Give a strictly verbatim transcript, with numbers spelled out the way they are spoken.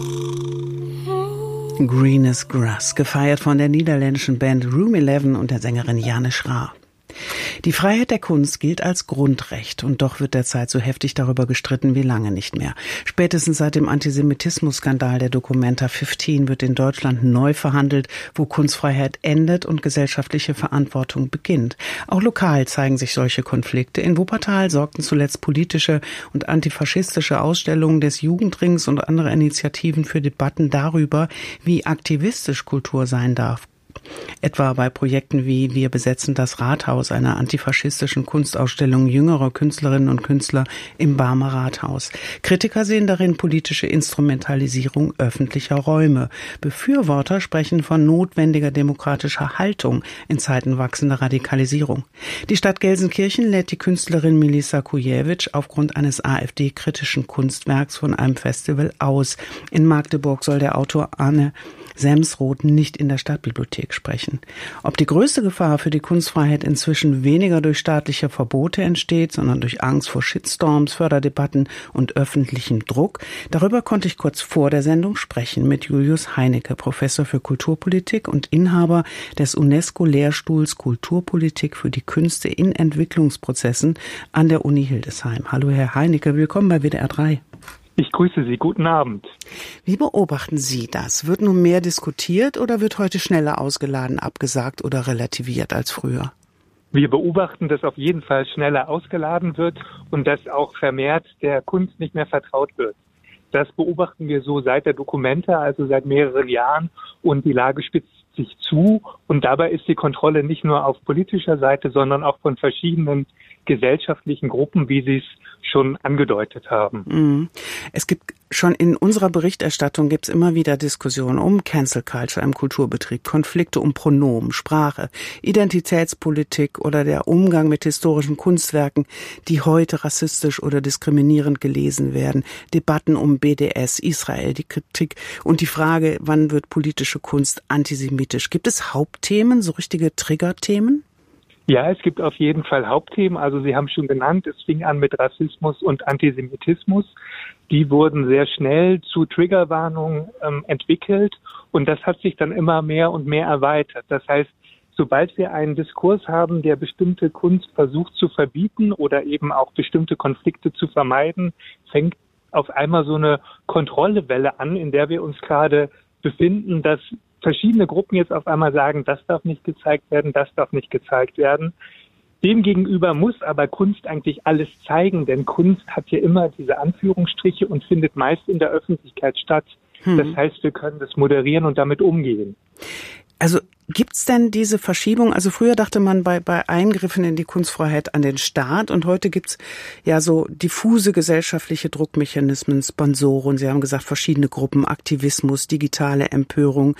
Green is Grass, gefeiert von der niederländischen Band Room elf und der Sängerin Jane Schra. Die Freiheit der Kunst gilt als Grundrecht und doch wird derzeit so heftig darüber gestritten wie lange nicht mehr. Spätestens seit dem Antisemitismus-Skandal der Documenta fünfzehn wird in Deutschland neu verhandelt, wo Kunstfreiheit endet und gesellschaftliche Verantwortung beginnt. Auch lokal zeigen sich solche Konflikte. In Wuppertal sorgten zuletzt politische und antifaschistische Ausstellungen des Jugendrings und andere Initiativen für Debatten darüber, wie aktivistisch Kultur sein darf. Etwa bei Projekten wie Wir besetzen das Rathaus, einer antifaschistischen Kunstausstellung jüngerer Künstlerinnen und Künstler im Barmer Rathaus. Kritiker sehen darin politische Instrumentalisierung öffentlicher Räume. Befürworter sprechen von notwendiger demokratischer Haltung in Zeiten wachsender Radikalisierung. Die Stadt Gelsenkirchen lädt die Künstlerin Melissa Kujewicz aufgrund eines AfD-kritischen Kunstwerks von einem Festival aus. In Magdeburg soll der Autor Arne Semsroth nicht in der Stadtbibliothek sprechen. Ob die größte Gefahr für die Kunstfreiheit inzwischen weniger durch staatliche Verbote entsteht, sondern durch Angst vor Shitstorms, Förderdebatten und öffentlichem Druck, darüber konnte ich kurz vor der Sendung sprechen mit Julius Heinecke, Professor für Kulturpolitik und Inhaber des UNESCO-Lehrstuhls Kulturpolitik für die Künste in Entwicklungsprozessen an der Uni Hildesheim. Hallo Herr Heinecke, willkommen bei W D R drei. Ich grüße Sie. Guten Abend. Wie beobachten Sie das? Wird nun mehr diskutiert oder wird heute schneller ausgeladen, abgesagt oder relativiert als früher? Wir beobachten, dass auf jeden Fall schneller ausgeladen wird und dass auch vermehrt der Kunst nicht mehr vertraut wird. Das beobachten wir so seit der Documenta, also seit mehreren Jahren, und die Lage spitzt sich zu. Und dabei ist die Kontrolle nicht nur auf politischer Seite, sondern auch von verschiedenen gesellschaftlichen Gruppen, wie Sie es schon angedeutet haben. Es gibt schon in unserer Berichterstattung gibt es immer wieder Diskussionen um Cancel Culture im Kulturbetrieb, Konflikte um Pronomen, Sprache, Identitätspolitik oder der Umgang mit historischen Kunstwerken, die heute rassistisch oder diskriminierend gelesen werden, Debatten um B D S, Israel, die Kritik und die Frage, wann wird politische Kunst antisemitisch? Gibt es Hauptthemen, so richtige Triggerthemen? Ja, es gibt auf jeden Fall Hauptthemen. Also Sie haben schon genannt, es fing an mit Rassismus und Antisemitismus. Die wurden sehr schnell zu Triggerwarnungen ähm, entwickelt und das hat sich dann immer mehr und mehr erweitert. Das heißt, sobald wir einen Diskurs haben, der bestimmte Kunst versucht zu verbieten oder eben auch bestimmte Konflikte zu vermeiden, fängt auf einmal so eine Kontrollewelle an, in der wir uns gerade befinden, dass verschiedene Gruppen jetzt auf einmal sagen, das darf nicht gezeigt werden, das darf nicht gezeigt werden. Demgegenüber muss aber Kunst eigentlich alles zeigen, denn Kunst hat ja immer diese Anführungsstriche und findet meist in der Öffentlichkeit statt. Hm. Das heißt, wir können das moderieren und damit umgehen. Also gibt's denn diese Verschiebung? Also früher dachte man bei, bei Eingriffen in die Kunstfreiheit an den Staat und heute gibt's ja so diffuse gesellschaftliche Druckmechanismen, Sponsoren, Sie haben gesagt, verschiedene Gruppen, Aktivismus, digitale Empörung,